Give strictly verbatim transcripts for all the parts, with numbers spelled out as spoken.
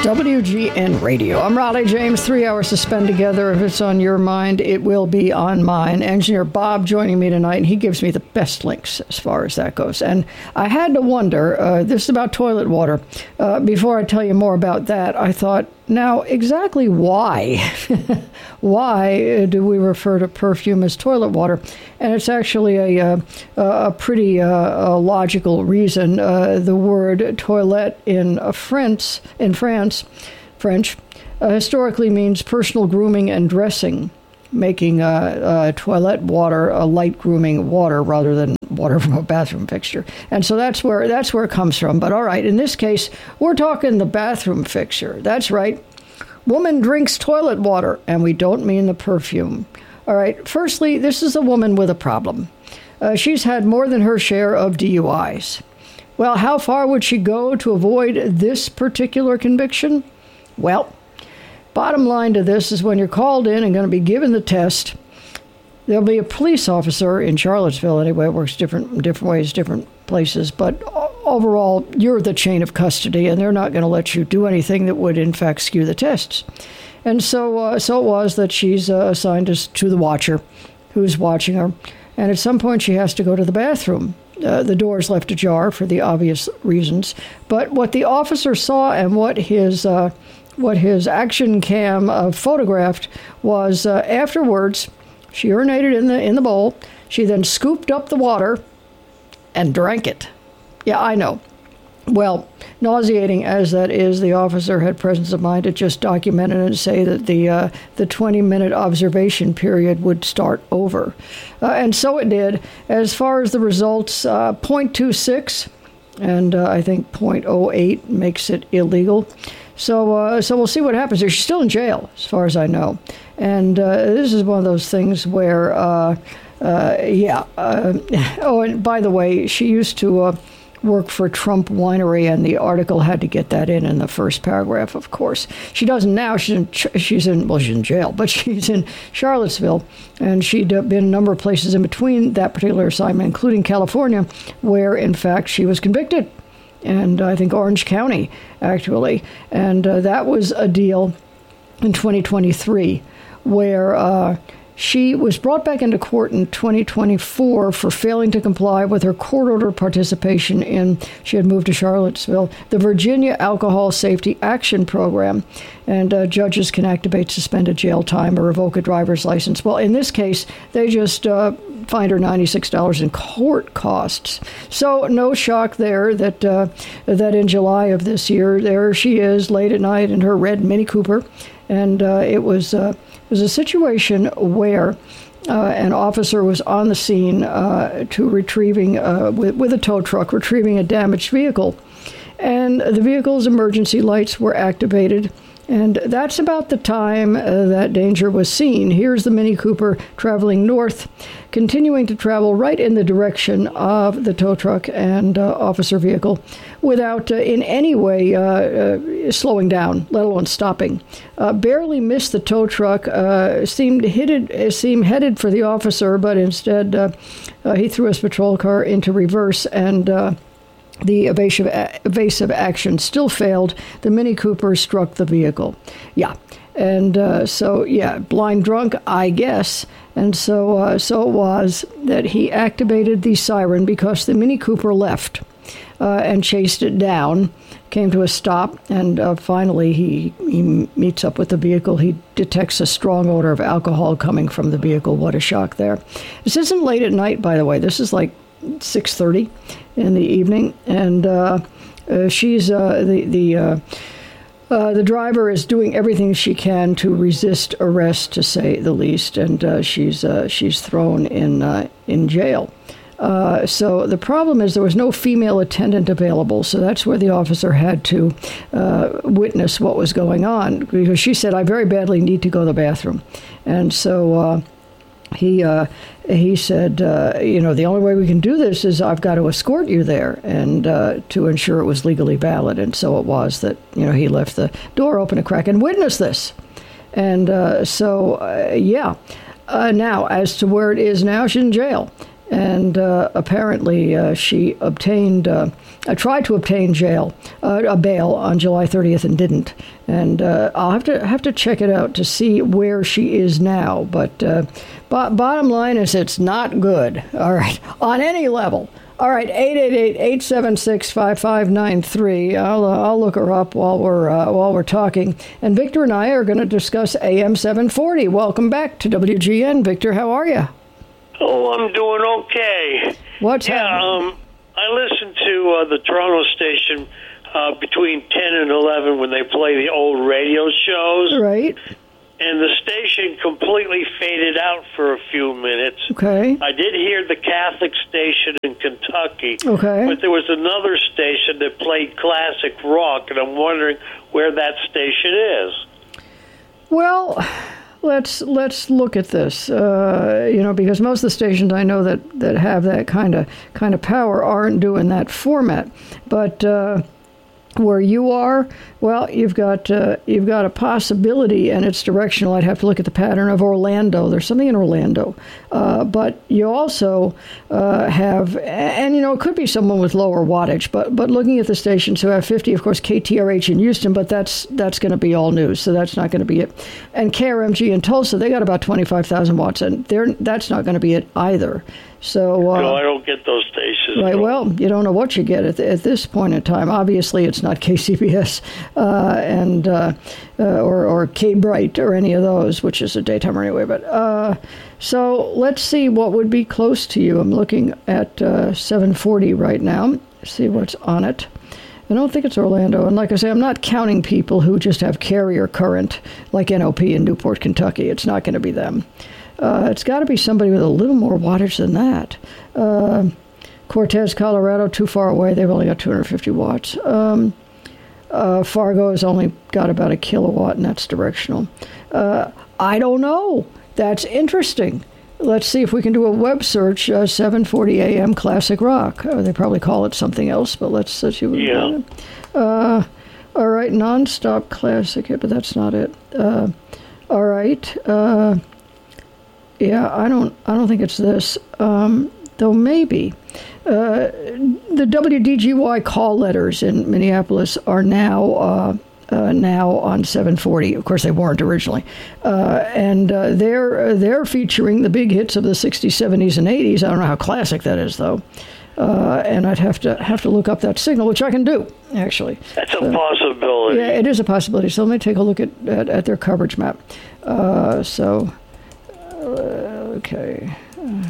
W G N Radio. I'm Raleigh James. Three hours to spend together. If it's on your mind, it will be on mine. Engineer Bob joining me tonight, and he gives me the best links as far as that goes. And I had to wonder, uh, this is about toilet water. Uh, before I tell you more about that, I thought, now, exactly why? Why do we refer to perfume as toilet water? And it's actually a, a, a pretty uh, a logical reason. Uh, the word toilette in uh, France, in France, French, uh, historically means personal grooming and dressing, making uh, uh, toilet water a light grooming water rather than water from a bathroom fixture. And so that's where that's where it comes from. But all right, in this case, we're talking the bathroom fixture. That's right. Woman drinks toilet water, and we don't mean the perfume. All right, firstly, this is a woman with a problem. Uh, she's had more than her share of D U Is. Well, how far would she go to avoid this particular conviction? Well, bottom line to this is when you're called in and going to be given the test, there'll be a police officer in Charlottesville, anyway. It works different different ways, different places. But overall, you're the chain of custody, and they're not going to let you do anything that would, in fact, skew the tests. And so uh, so it was that she's uh, assigned to, to the watcher who's watching her. And at some point, she has to go to the bathroom. Uh, the door is left ajar for the obvious reasons. But what the officer saw and what his... Uh, what his action cam uh, photographed was uh, afterwards, she urinated in the in the bowl. She then scooped up the water and drank it. Yeah, I know. Well, nauseating as that is, the officer had presence of mind to just document it and say that the uh, the twenty-minute observation period would start over. Uh, and so it did. As far as the results, uh, zero point two six, and uh, I think zero point zero eight makes it illegal. So uh, so we'll see what happens here. She's still in jail, as far as I know. And uh, this is one of those things where, uh, uh, yeah. Uh, oh, and by the way, she used to uh, work for Trump Winery, and the article had to get that in in the first paragraph, of course. She doesn't now. She's in, she's in well, she's in jail, but she's in Charlottesville. And she'd uh, been a number of places in between that particular assignment, including California, where, in fact, she was convicted. And I think Orange County, actually. And uh, that was a deal in twenty twenty-three where uh, she was brought back into court in twenty twenty-four for failing to comply with her court-ordered participation in, she had moved to Charlottesville, the Virginia Alcohol Safety Action Program. And uh, judges can activate suspended jail time or revoke a driver's license. Well, in this case, they just uh, fined her ninety-six dollars in court costs. So no shock there that uh, that in July of this year, there she is late at night in her red Mini Cooper. And uh, it was uh, it was a situation where uh, an officer was on the scene uh, to retrieving, uh, with, with a tow truck, retrieving a damaged vehicle. And the vehicle's emergency lights were activated. And that's about the time uh, that danger was seen. Here's the Mini Cooper traveling north, continuing to travel right in the direction of the tow truck and uh, officer vehicle without uh, in any way uh, uh, slowing down, let alone stopping. Uh, barely missed the tow truck, uh, seemed, headed, seemed headed for the officer, but instead uh, uh, he threw his patrol car into reverse and... Uh, The evasive, evasive action still failed. The Mini Cooper struck the vehicle. Yeah. And uh, so, yeah, blind drunk, I guess. And so, uh, so it was that he activated the siren because the Mini Cooper left uh, and chased it down, came to a stop, and uh, finally he, he meets up with the vehicle. He detects a strong odor of alcohol coming from the vehicle. What a shock there. This isn't late at night, by the way. This is like six thirty in the evening, and uh, uh, she's uh, the the uh, uh, the driver is doing everything she can to resist arrest, to say the least, and uh, she's uh, she's thrown in uh, in jail. Uh, so the problem is there was no female attendant available, so that's where the officer had to uh, witness what was going on, because she said, "I very badly need to go to the bathroom," and so. Uh, He uh, he said, uh, you know, the only way we can do this is I've got to escort you there, and uh, to ensure it was legally valid. And so it was that, you know, he left the door open a crack and witnessed this. And uh, so, uh, yeah. Uh, now, as to where it is now, she's in jail. and uh, apparently uh, she obtained, uh, I tried to obtain jail, uh, a bail on July thirtieth and didn't. And uh, I'll have to have to check it out to see where she is now. But uh, bo- bottom line is, it's not good. All right, on any level. All right, eight eight eight, eight seven six, five five nine three. I'll, uh, I'll look her up while we're uh, while we're talking. And Victor and I are going to discuss A M seven forty. Welcome back to W G N. Victor, how are you? Oh, I'm doing okay. What's yeah, happening? um, I listen to uh, the Toronto station uh, between ten and eleven when they play the old radio shows. Right. And the station completely faded out for a few minutes. Okay. I did hear the Catholic station in Kentucky. Okay. But there was another station that played classic rock, and I'm wondering where that station is. Well, let's let's look at this. Uh, you know, because most of the stations I know that, that have that kind of kind of power aren't doing that format. But uh, where you are, well, you've got uh, you've got a possibility, and it's directional. I'd have to look at the pattern of Orlando. There's something in Orlando, uh, but you also uh, have, and you know, it could be someone with lower wattage. But but looking at the stations who have fifty, of course, K T R H in Houston, but that's that's going to be all news, so that's not going to be it. And K R M G in Tulsa, they got about twenty-five thousand watts, and they're that's not going to be it either. So uh, no, I don't get those stations. Right. Well, you don't know what you get at, at this point in time. Obviously, it's not K C B S uh, and uh, uh, or or K Bright or any of those, which is a daytimer anyway. But uh, so let's see what would be close to you. I'm looking at uh, seven forty right now. See what's on it. I don't think it's Orlando. And like I say, I'm not counting people who just have carrier current, like N O P in Newport, Kentucky. It's not going to be them. Uh, it's got to be somebody with a little more wattage than that. Uh, Cortez, Colorado, too far away. They've only got two hundred fifty watts. Um, uh, Fargo has only got about a kilowatt, and that's directional. Uh, I don't know. That's interesting. Let's see if we can do a web search, uh, seven forty A M Classic Rock. Uh, they probably call it something else, but let's see what we yeah. Uh All right, nonstop classic, but that's not it. Uh, all right. Uh, Yeah, I don't. I don't think it's this. Um, though maybe uh, the W D G Y call letters in Minneapolis are now uh, uh, now on seven forty. Of course, they weren't originally, uh, and uh, they're they're featuring the big hits of the sixties, seventies, and eighties. I don't know how classic that is, though. Uh, and I'd have to have to look up that signal, which I can do, actually. That's so, a possibility. Yeah, it is a possibility. So let me take a look at at, at their coverage map. Uh, so. Uh, okay. Uh,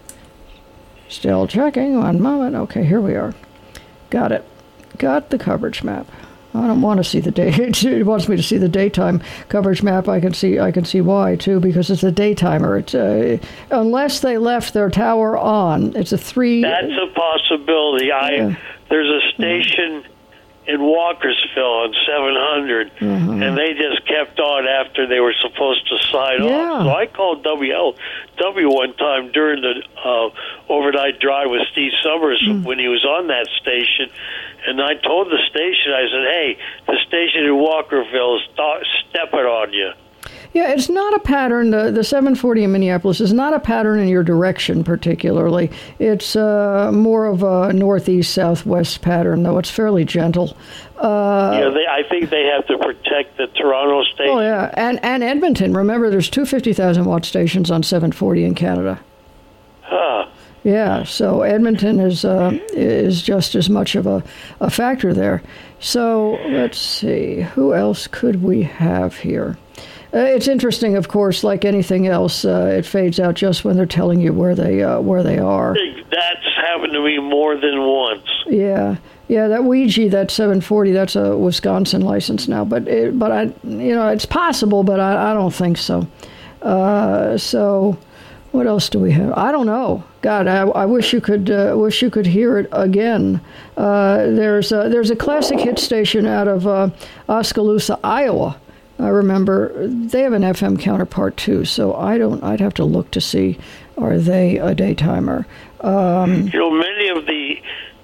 still checking. One moment. Okay, here we are. Got it. Got the coverage map. I don't want to see the day. It wants me to see the daytime coverage map. I can see. I can see why too, because it's a daytimer. It's uh, unless they left their tower on. It's a three. That's a possibility. I Yeah. there's a station in Walkersville on seven hundred, Mhm. and they just kept on after they were supposed to sign Yeah. off. So I called W L W one time during the uh, overnight drive with Steve Summers Mm. when he was on that station, and I told the station, I said, hey, the station in Walkerville is th- stepping on you. Yeah, it's not a pattern. The, the seven forty in Minneapolis is not a pattern in your direction particularly. It's uh, more of a northeast-southwest pattern, though it's fairly gentle. Uh, yeah, they, I think they have to protect the Toronto station. oh, yeah, and, and Edmonton. Remember, there's two fifty thousand watt stations on seven forty in Canada. Huh. Yeah, so Edmonton is uh, is just as much of a, a factor there. So let's see, who else could we have here? Uh, it's interesting, of course, like anything else, uh, it fades out just when they're telling you where they uh, where they are. That's happened to me more than once. Yeah, yeah, that Ouija, that seven forty, that's a Wisconsin license now. But it, but I, you know, it's possible, but I, I don't think so. Uh, so, what else do we have? I don't know. God, I, I wish you could uh, wish you could hear it again. Uh, there's a, there's a classic hit station out of uh, Oskaloosa, Iowa. I remember they have an F M counterpart too, so I don't. I'd have to look to see, are they a daytimer? Um, you know, many of the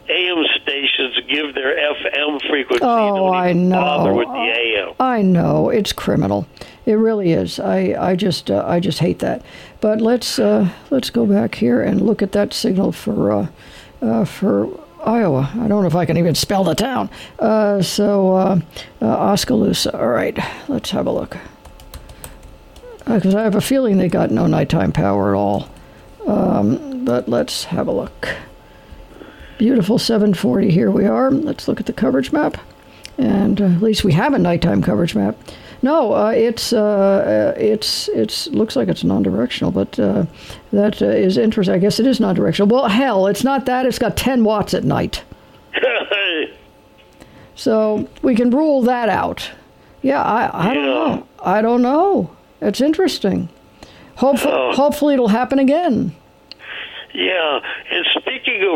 A M stations give their F M frequency. Oh, Don't I even know. bother with the A M. I know, it's criminal. It really is. I, I just uh, I just hate that. But let's uh, let's go back here and look at that signal for uh, uh, for Iowa. I don't know if I can even spell the town. Uh, so uh, uh, Oskaloosa. All right, let's have a look. Because uh, I have a feeling they got no nighttime power at all. Um, but let's have a look. Beautiful seven forty. Here we are. Let's look at the coverage map, and uh, at least we have a nighttime coverage map. No, uh, it's uh, it's it's looks like it's non-directional, but uh, that uh, is interesting. I guess it is non-directional. Well, hell, it's not that. It's got ten watts at night, so we can rule that out. Yeah, I I don't Yeah. know. I don't know. It's interesting. Hopefully, Oh. hopefully it'll happen again. Yeah, and speaking of